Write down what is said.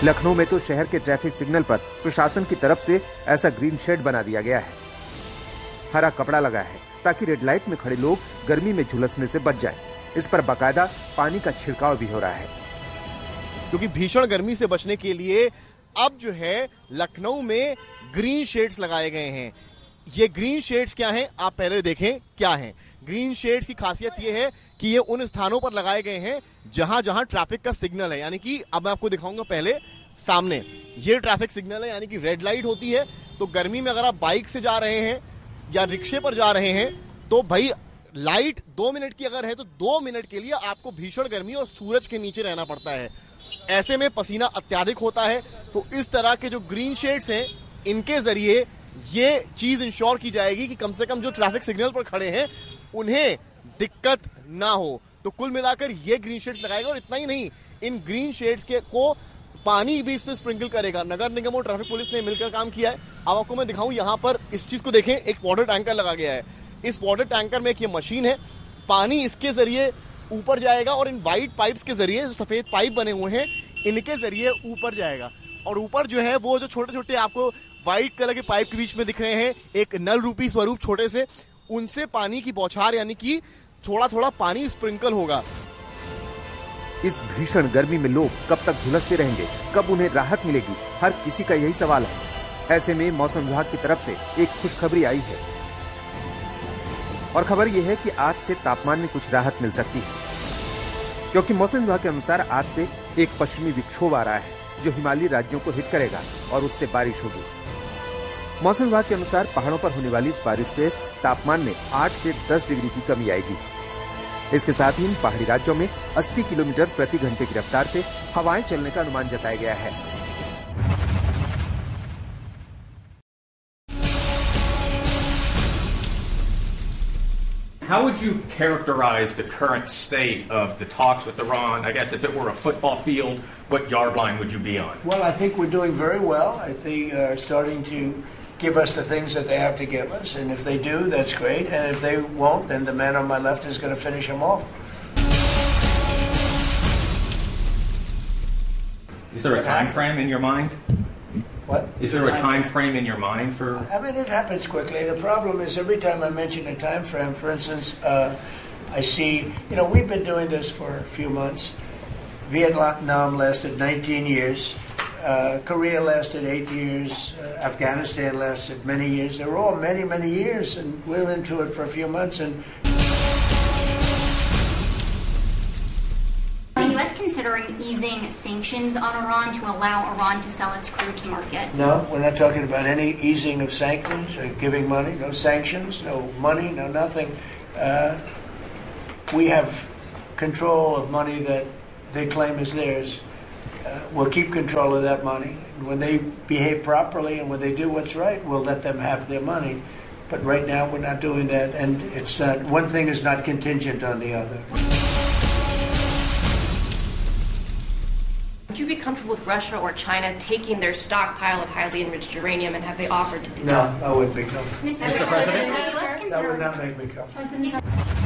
लखनऊ में तो शहर के ट्रैफिक सिग्नल पर प्रशासन की तरफ से ऐसा ग्रीन शेड बना दिया गया है। हरा कपड़ा लगा है ताकि रेड लाइट में खड़े लोग गर्मी में झुलसने से बच जाएं। इस पर बाकायदा पानी का छिड़काव भी हो रहा है, क्योंकि भीषण गर्मी से बचने के लिए अब जो है लखनऊ में ग्रीन शेड्स लगाए गए हैं। ये ग्रीन शेड्स क्या हैं, आप पहले देखें क्या हैं। ग्रीन शेड्स की खासियत ये है कि ये उन स्थानों पर लगाए गए हैं जहां जहां ट्रैफिक का सिग्नल है, यानी कि अब मैं आपको दिखाऊंगा पहले सामने ये ट्रैफिक सिग्नल है, यानी कि रेड लाइट होती है। तो गर्मी में अगर आप बाइक से जा रहे हैं या रिक्शे पर जा रहे हैं तो भाई लाइट 2 मिनट की अगर है तो 2 मिनट के लिए आपको भीषण गर्मी और सूरज के नीचे रहना पड़ता है। ऐसे में पसीना अत्याधिक होता है। तो इस तरह के जो ग्रीन शेड्स हैं इनके जरिए ये चीज इंश्योर की जाएगी कि कम से कम जो ट्रैफिक सिग्नल पर खड़े हैं उन्हें दिक्कत ना हो। तो कुल मिलाकर ये ग्रीन शेड्स लगाएगा। और इतना ही नहीं, इन ग्रीन शेड्स के को पानी भी इस पे स्प्रिंकल करेगा। नगर निगम और ट्रैफिक पुलिस ने मिलकर काम किया है। अब आपको मैं दिखाऊं, यहाँ पर इस चीज को देखें, एक वाटर टैंकर लगा गया है। इस वाटर टैंकर में एक ये मशीन है, पानी इसके जरिए ऊपर जाएगा और इन वाइट पाइप्स के जरिए, जो सफेद पाइप बने हुए हैं, इनके जरिए ऊपर जाएगा। और ऊपर जो है वो जो छोटे छोटे आपको व्हाइट कलर के पाइप के बीच में दिख रहे हैं, एक नल रूपी स्वरूप छोटे से, उनसे पानी की बौछार यानी कि थोड़ा थोड़ा पानी स्प्रिंकल होगा। इस भीषण गर्मी में लोग कब तक झुलसते रहेंगे, कब उन्हें राहत मिलेगी, हर किसी का यही सवाल है। ऐसे में मौसम विभाग की तरफ से एक खुशखबरी आई है और खबर यह है कि आज से तापमान में कुछ राहत मिल सकती है, क्योंकि मौसम विभाग के अनुसार आज से एक पश्चिमी विक्षोभ आ रहा है जो हिमालयी राज्यों को हिट करेगा और उससे बारिश होगी। मौसम विभाग के अनुसार पहाड़ों पर होने वाली इस बारिश से तापमान में 8 से 10 डिग्री की कमी आएगी। इसके साथ ही इन पहाड़ी राज्यों में 80 किलोमीटर प्रति घंटे की रफ्तार से हवाएं चलने का अनुमान जताया गया है। How would you characterize the current state of the talks with Iran? I guess if it were a football field, what yard line would you be on? Well, I think we're doing very well. I think they're starting to give us the things that they have to give us. And if they do, that's great. And if they won't, then the man on my left is going to finish them off. Is there a time frame in your mind? What? Is there a time frame in your mind for? I mean, it happens quickly. The problem is every time I mention a time frame, for instance, I see, we've been doing this for a few months. Vietnam lasted 19 years. Korea lasted 8 years. Afghanistan lasted many years. They were all many, many years, and we're into it for a few months. And the U.S. considering easing sanctions on Iran to allow Iran to sell its crude to market? No, we're not talking about any easing of sanctions or giving money. No sanctions, no money, no nothing. We have control of money that they claim is theirs. We'll keep control of that money. When they behave properly and when they do what's right, we'll let them have their money. But right now we're not doing that, and it's not, one thing is not contingent on the other. Would you be comfortable with Russia or China taking their stockpile of highly enriched uranium, and have they offered to do that? No, I wouldn't be comfortable. Mr. President, That would not make me comfortable.